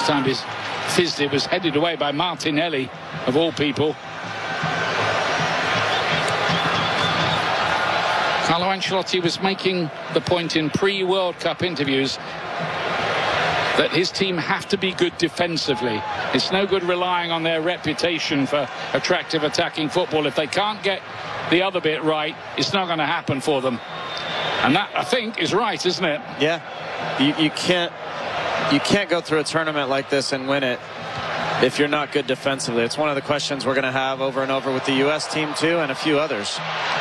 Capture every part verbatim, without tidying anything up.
This time his fizzed, it was headed away by Martinelli, of all people. Carlo Ancelotti was making the point in pre-World Cup interviews that his team have to be good defensively. It's no good relying on their reputation for attractive attacking football. If they can't get the other bit right, it's not going to happen for them. And that, I think, is right, isn't it? Yeah. You, you can't you can't go through a tournament like this and win it if you're not good defensively. It's one of the questions we're going to have over and over with the U S team too, and a few others.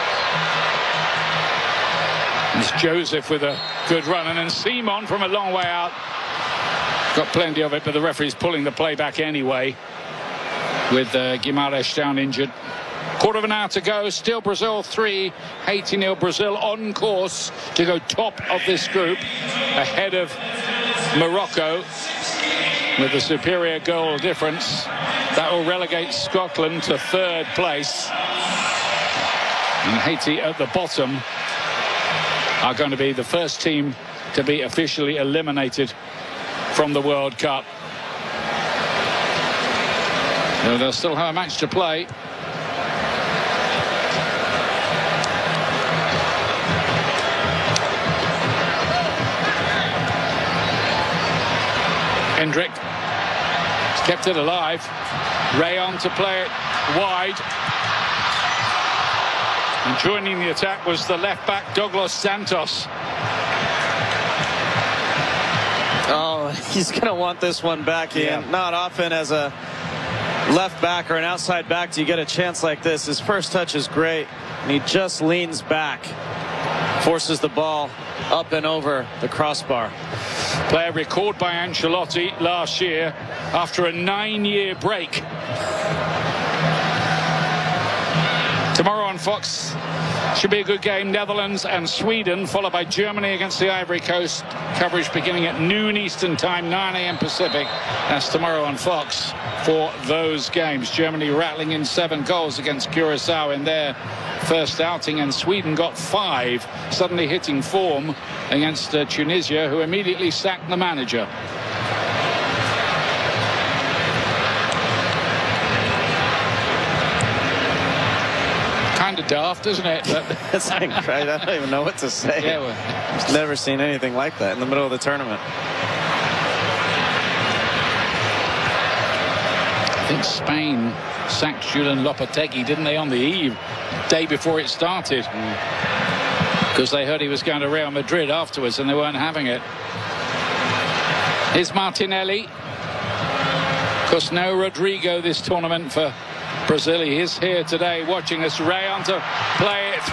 It's Joseph with a good run, and then Simon from a long way out. Got plenty of it, but the referee's pulling the play back anyway, with uh, Guimarães down injured. Quarter of an hour to go. Still Brazil three, Haiti nil. Brazil on course to go top of this group, ahead of Morocco with a superior goal difference. That will relegate Scotland to third place. And Haiti at the bottom are going to be the first team to be officially eliminated from the World Cup. So they'll still have a match to play. Hendrick has kept it alive. Rayon to play it wide. And joining the attack was the left back Douglas Santos. Oh, he's going to want this one back in. Yeah. Not often as a left back or an outside back do you get a chance like this. His first touch is great, and he just leans back, forces the ball up and over the crossbar. Player recalled by Ancelotti last year after a nine-year break. Tomorrow on Fox should be a good game. Netherlands and Sweden, followed by Germany against the Ivory Coast. Coverage beginning at noon Eastern time, nine A M Pacific. That's tomorrow on Fox for those games. Germany rattling in seven goals against Curacao in their first outing, and Sweden got five, suddenly hitting form against uh, Tunisia, who immediately sacked the manager. Kind of daft, isn't it? It's incredible. I don't even know what to say. Yeah, well, I've never seen anything like that in the middle of the tournament. I think Spain sacked Julian Lopetegui, didn't they, on the eve, day before it started? Because they heard he was going to Real Madrid afterwards and they weren't having it. Here's Martinelli. Of course, no Rodrigo this tournament for Brazil. He is here today watching us. Rayon to play it through.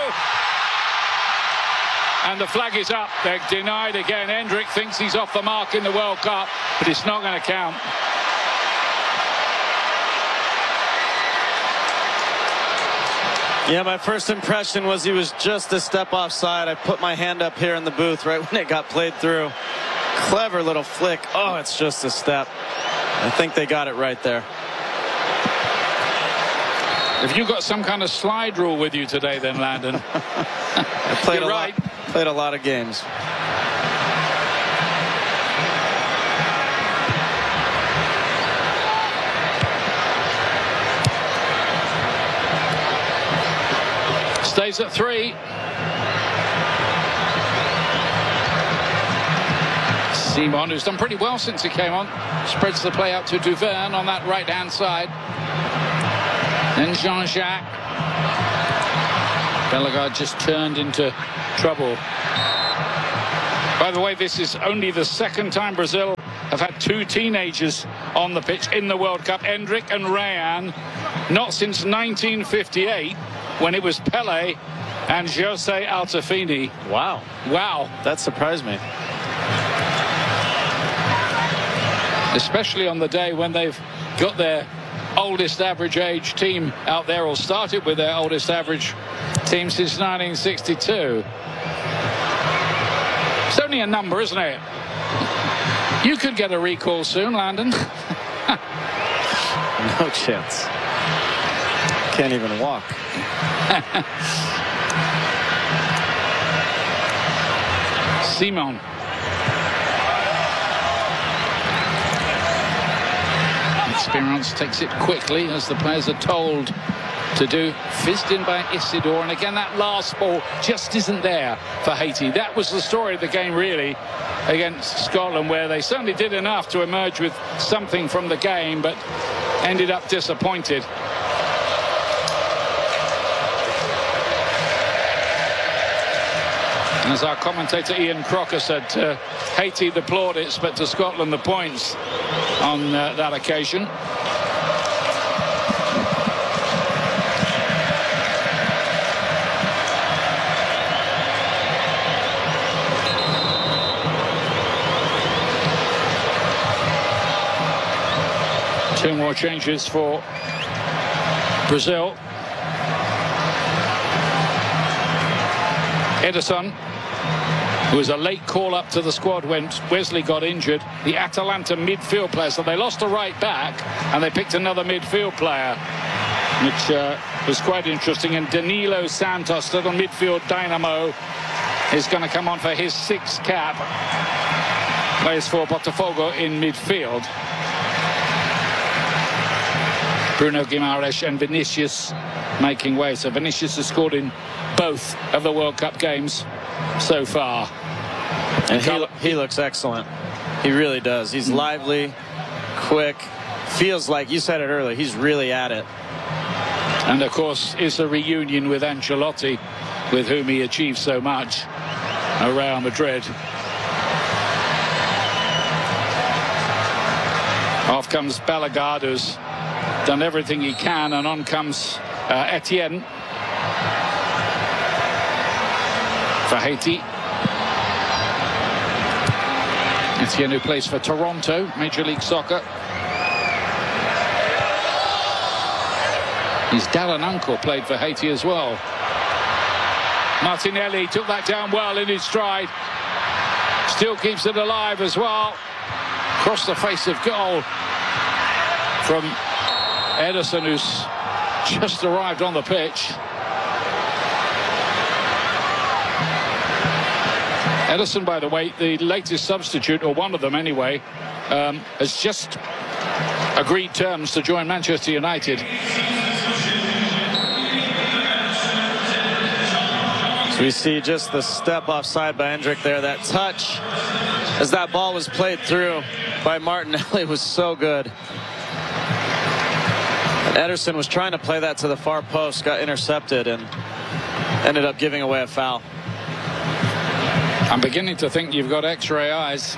And the flag is up. They're denied again. Hendrick thinks he's off the mark in the World Cup, but it's not going to count. Yeah, my first impression was he was just a step offside. I put my hand up here in the booth right when it got played through. Clever little flick. Oh, it's just a step. I think they got it right there. Have you got some kind of slide rule with you today then, Landon? I played You're a right. lot, played a lot of games. Stays at three. Simon, who's done pretty well since he came on, spreads the play out to Duverne on that right-hand side. Then Jean-Jacques. Bellegarde just turned into trouble. By the way, this is only the second time Brazil have had two teenagers on the pitch in the World Cup, Hendrick and Rayan. Not since nineteen fifty-eight, when it was Pelé and José Altafini. Wow. Wow. That surprised me. Especially on the day when they've got their oldest average age team out there, or started with their oldest average team since nineteen sixty-two. It's only a number, isn't it? You could get a recall soon, Landon. No chance. Can't even walk. Simon. Esperance takes it quickly, as the players are told to do. Fizzed in by Isidore, and again that last ball just isn't there for Haiti. That was the story of the game, really, against Scotland, where they certainly did enough to emerge with something from the game, but ended up disappointed. As our commentator Ian Crocker said, uh, Haiti the plaudits, but to Scotland the points on uh, that occasion. Two more changes for Brazil. Ederson, who was a late call up to the squad when Wesley got injured. The Atalanta midfield player, so they lost a right back and they picked another midfield player, which uh, was quite interesting. And Danilo Santos, little midfield dynamo, is going to come on for his sixth cap. Plays for Botafogo in midfield. Bruno Guimaraes and Vinicius making way. So Vinicius has scored in both of the World Cup games so far. And he, he looks excellent. He really does. He's lively, quick. Feels like, you said it earlier, he's really at it. And of course, it's a reunion with Ancelotti, with whom he achieved so much at Real Madrid. Off comes Balaguard, who's done everything he can, and on comes uh, Etienne for Haiti. Etienne, who plays for Toronto, Major League Soccer. His Darren uncle played for Haiti as well. Martinelli took that down well in his stride. Still keeps it alive as well. Across the face of goal from Ederson, who's just arrived on the pitch. Ederson, by the way, the latest substitute, or one of them anyway, um, has just agreed terms to join Manchester United. So we see just the step offside by Endrick there. That touch as that ball was played through by Martinelli was so good. And Ederson was trying to play that to the far post, got intercepted, and ended up giving away a foul. I'm beginning to think you've got X-ray eyes.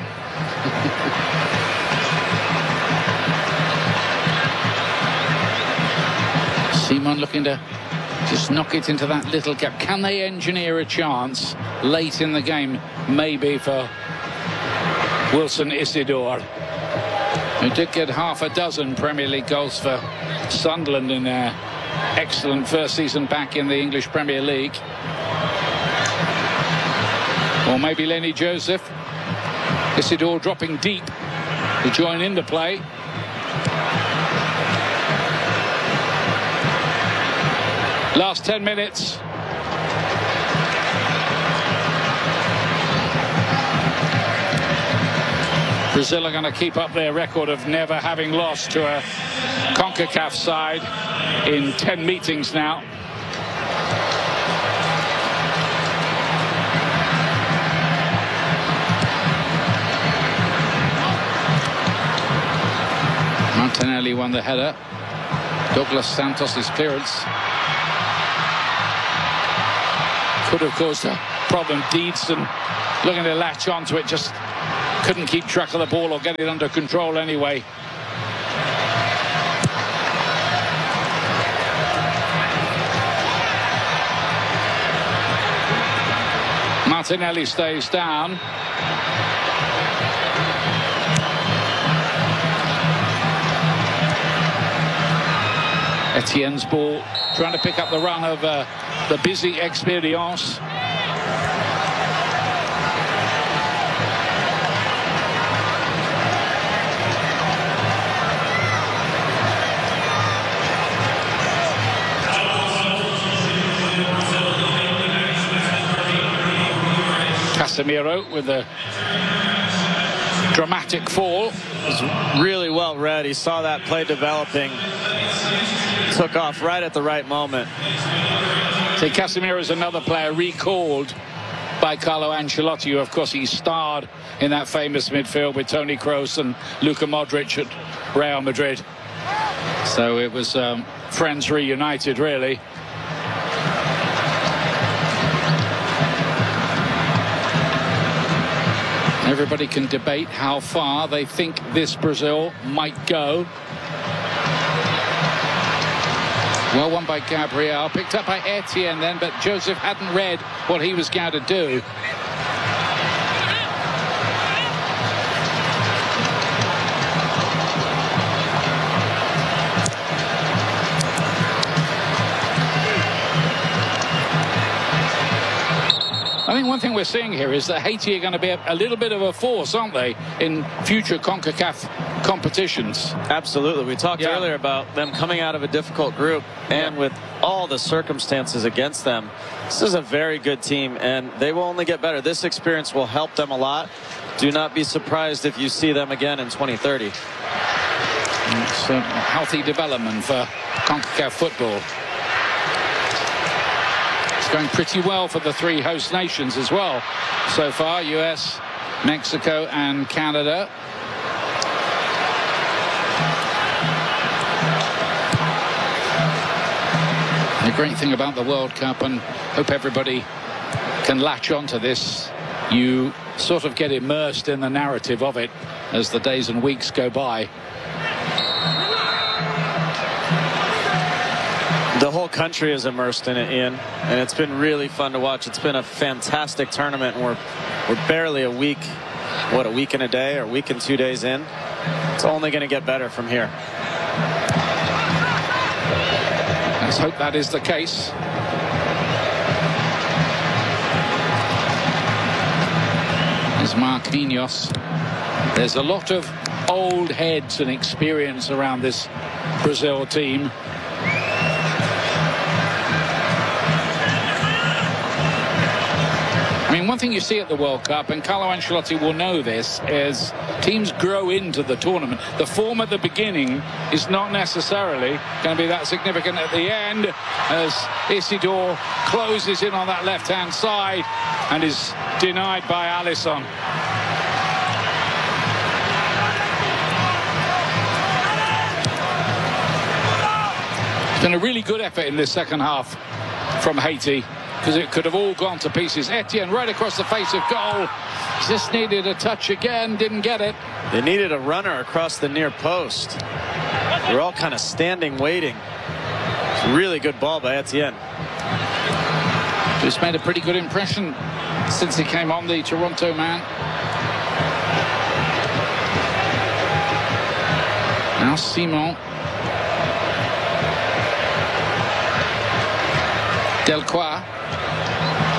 Simon looking to just knock it into that little gap. Can they engineer a chance late in the game, maybe, for Wilson Isidore, who did get half a dozen Premier League goals for Sunderland in their excellent first season back in the English Premier League? Or maybe Lenny Joseph. Isidore dropping deep to join in the play. Last ten minutes. Brazil are going to keep up their record of never having lost to a CONCACAF side in ten meetings now. Martinelli won the header. Douglas Santos' clearance could have caused a problem. Deedson looking to latch onto it, just couldn't keep track of the ball or get it under control anyway. Martinelli stays down. Etienne's ball, trying to pick up the run of uh, the busy Experience. Casemiro with the dramatic fall. Was really well read. He saw that play developing. Took off right at the right moment. So Casemiro is another player recalled by Carlo Ancelotti, who of course he starred in that famous midfield with Toni Kroos and Luka Modric at Real Madrid. So it was um, friends reunited, really. Everybody can debate how far they think this Brazil might go. Well won by Gabriel, picked up by Etienne then, but Joseph hadn't read what he was going to do. I think one thing we're seeing here is that Haiti are going to be a, a little bit of a force, aren't they, in future CONCACAF competitions? Absolutely. We talked Yeah. earlier about them coming out of a difficult group, and Yeah. with all the circumstances against them, this is a very good team, and they will only get better. This experience will help them a lot. Do not be surprised if you see them again in twenty thirty. It's a healthy development for CONCACAF football. Going pretty well for the three host nations as well so far: U S, Mexico and Canada. The great thing about the World Cup, and hope everybody can latch onto this, you sort of get immersed in the narrative of it as the days and weeks go by. The whole country is immersed in it, Ian, and it's been really fun to watch. It's been a fantastic tournament, and we're we're barely a week, what, a week and a day or a week and two days in. It's only going to get better from here. Let's hope that is the case. There's Marquinhos. There's a lot of old heads and experience around this Brazil team. I mean, one thing you see at the World Cup, and Carlo Ancelotti will know this, is teams grow into the tournament. The form at the beginning is not necessarily going to be that significant at the end, as Isidore closes in on that left-hand side and is denied by Alisson. It's been a really good effort in this second half from Haiti, because it could have all gone to pieces. Etienne right across the face of goal. Just needed a touch again, didn't get it. They needed a runner across the near post. They're all kind of standing, waiting. It's a really good ball by Etienne. Who's made a pretty good impression since he came on, the Toronto man. Now Simon. Delcroix.